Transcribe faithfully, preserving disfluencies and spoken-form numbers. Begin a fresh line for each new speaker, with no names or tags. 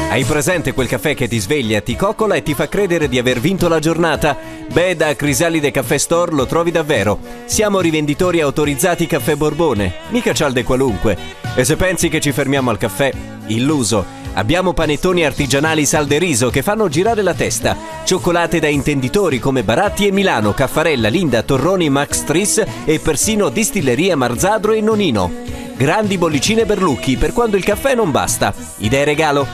Hai presente quel caffè che ti sveglia, ti coccola e ti fa credere di aver vinto la giornata? Beh, da Crisalide Caffè Store lo trovi davvero. Siamo rivenditori autorizzati Caffè Borbone, mica cialde qualunque. E se pensi che ci fermiamo al caffè, illuso. Abbiamo panettoni artigianali sal de riso che fanno girare la testa, cioccolate da intenditori come Baratti e Milano, Caffarella, Linda, Torroni, Max Tris e persino Distilleria Marzadro e Nonino. Grandi bollicine Berlucchi per quando il caffè non basta. Idee regalo?